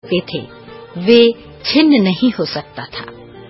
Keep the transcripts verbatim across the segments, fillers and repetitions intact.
के थे वे छिन्न नहीं हो सकता था।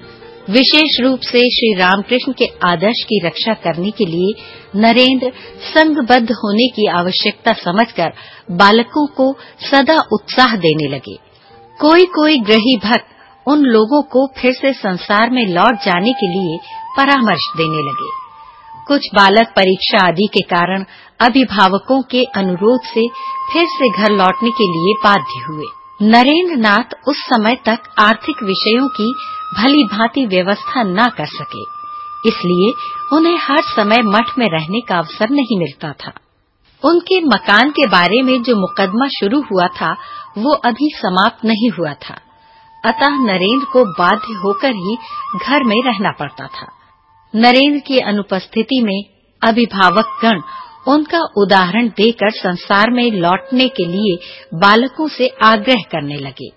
विशेष रूप से श्री रामकृष्ण के आदर्श की रक्षा करने के लिए नरेंद्र संघबद्ध होने की आवश्यकता समझकर बालकों को सदा उत्साह देने लगे। कोई कोई ग्रही भक्त उन लोगों को फिर से संसार में लौट जाने के लिए परामर्श देने लगे। कुछ बालक परीक्षा आदि के कारण अभिभावकों के अनुरोध से फिर से घर लौटने के लिए बाध्य हुए। नरेंद्र नाथ उस समय तक आर्थिक विषयों की भली भांति व्यवस्था न कर सके, इसलिए उन्हें हर समय मठ में रहने का अवसर नहीं मिलता था। उनके मकान के बारे में जो मुकदमा शुरू हुआ था वो अभी समाप्त नहीं हुआ था, अतः नरेंद्र को बाध्य होकर ही घर में रहना पड़ता था। नरेंद्र की अनुपस्थिति में अभिभावक गण उनका उदाहरण देकर संसार में लौटने के लिए बालकों से आग्रह करने लगे।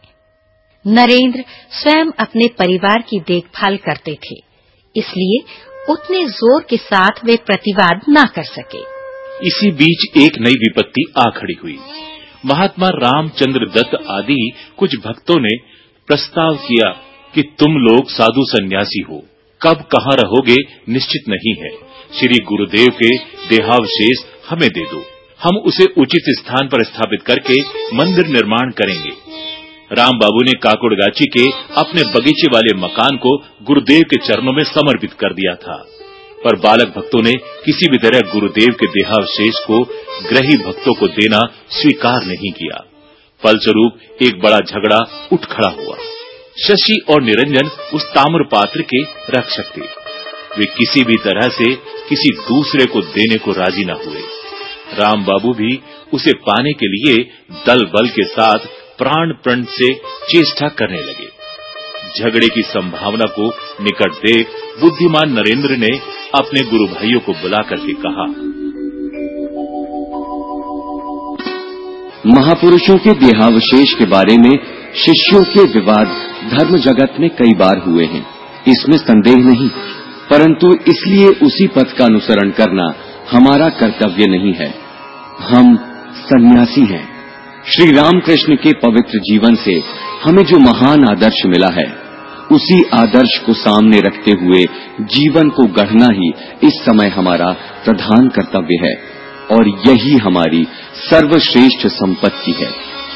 नरेंद्र स्वयं अपने परिवार की देखभाल करते थे, इसलिए उतने जोर के साथ वे प्रतिवाद न कर सके। इसी बीच एक नई विपत्ति आ खड़ी हुई। महात्मा रामचंद्र दत्त आदि कुछ भक्तों ने प्रस्ताव किया कि तुम लोग साधु सन्यासी हो, कब कहाँ रहोगे निश्चित नहीं है, श्री गुरुदेव के देहावशेष हमें दे दो, हम उसे उचित स्थान पर स्थापित करके मंदिर निर्माण करेंगे। राम बाबू ने काकुड़गाची के अपने बगीचे वाले मकान को गुरुदेव के चरणों में समर्पित कर दिया था, पर बालक भक्तों ने किसी भी तरह गुरुदेव के देहावशेष को ग्रही भक्तों को देना स्वीकार नहीं किया। फलस्वरूप एक बड़ा झगड़ा उठ खड़ा हुआ। शशि और निरंजन उस ताम्र पात्र के रक्षक थे। वे किसी भी तरह से किसी दूसरे को देने को राजी न हुए। राम बाबू भी उसे पाने के लिए दल बल के साथ प्राण प्रण से चेष्टा करने लगे। झगड़े की संभावना को निकट देख बुद्धिमान नरेंद्र ने अपने गुरु भाइयों को बुला करके कहा, महापुरुषों के देहावशेष के बारे में शिष्यों के विवाद धर्म जगत में कई बार हुए हैं, इसमें संदेह नहीं, परंतु इसलिए उसी पथ का अनुसरण करना हमारा कर्तव्य नहीं है। हम सन्यासी हैं। श्री रामकृष्ण के पवित्र जीवन से हमें जो महान आदर्श मिला है, उसी आदर्श को सामने रखते हुए जीवन को गढ़ना ही इस समय हमारा प्रधान कर्तव्य है और यही हमारी सर्वश्रेष्ठ संपत्ति है।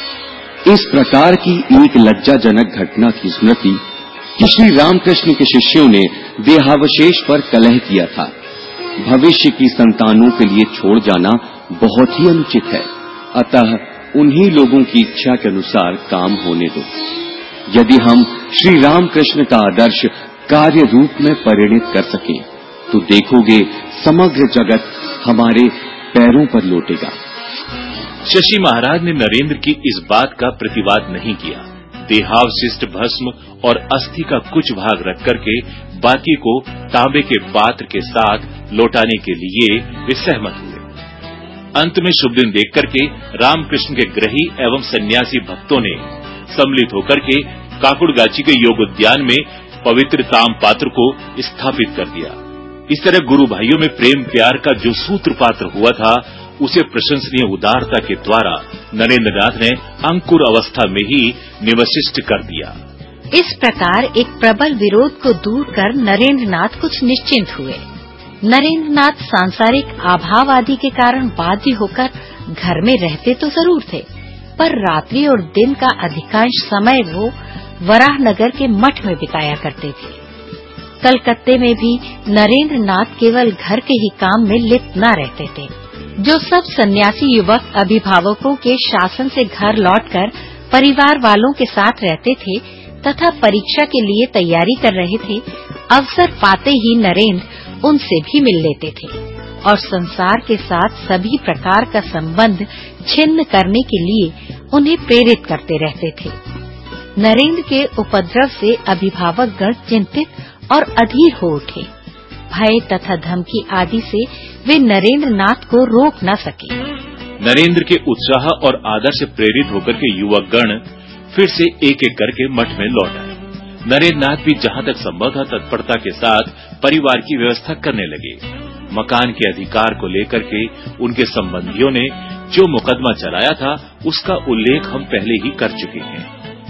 इस प्रकार की एक लज्जाजनक घटना की स्मृति कि श्री रामकृष्ण के शिष्यों ने देहावशेष पर कलह किया था, भविष्य की संतानों के लिए छोड़ जाना बहुत ही अनुचित है, अतः उन्हीं लोगों की इच्छा के अनुसार काम होने दो। यदि हम श्री रामकृष्ण का आदर्श कार्य रूप में परिणित कर सकें, तो देखोगे समग्र जगत हमारे पैरों पर लौटेगा। शशि महाराज ने नरेंद्र की इस बात का प्रतिवाद नहीं किया। देहावशिष्ट भस्म और अस्थि का कुछ भाग रख करके बाकी को तांबे के पात्र के साथ लौटाने के लिए वे सहमत हुए। अंत में शुभ दिन देख करके रामकृष्ण के ग्रही एवं सन्यासी भक्तों ने सम्मिलित होकर के काकुड़गाची के योग उद्यान में पवित्र ताम पात्र को स्थापित कर दिया। इस तरह गुरु भाइयों में प्रेम प्यार का जो सूत्रपात्र हुआ था, उसे प्रशंसनीय उदारता के द्वारा नरेंद्रनाथ ने अंकुर अवस्था में ही निवशिष्ट कर दिया। इस प्रकार एक प्रबल विरोध को दूर कर नरेंद्रनाथ कुछ निश्चिंत हुए। नरेंद्रनाथ सांसारिक अभाव आदि के कारण बाध्य होकर घर में रहते तो जरूर थे, पर रात्रि और दिन का अधिकांश समय वो वराहनगर के मठ में बिताया करते थे। कलकत्ते में भी नरेंद्रनाथ केवल घर के ही काम में लिप्त न रहते थे। जो सब सन्यासी युवक अभिभावकों के शासन से घर लौटकर परिवार वालों के साथ रहते थे तथा परीक्षा के लिए तैयारी कर रहे थे, अवसर पाते ही नरेंद्र उनसे भी मिल लेते थे और संसार के साथ सभी प्रकार का संबंध छिन्न करने के लिए उन्हें प्रेरित करते रहते थे। नरेंद्र के उपद्रव से अभिभावक गण चिंतित और अधीर हो उठे। भय तथा धमकी आदि से वे नरेंद्रनाथ को रोक न सके। नरेंद्र के उत्साह और आदर से प्रेरित होकर के युवक गण फिर से एक एक करके मठ में लौट आए। नरेंद्रनाथ भी जहाँ तक संभव था तत्परता के साथ परिवार की व्यवस्था करने लगे। मकान के अधिकार को लेकर के उनके संबंधियों ने जो मुकदमा चलाया था, उसका उल्लेख हम पहले ही कर चुके हैं।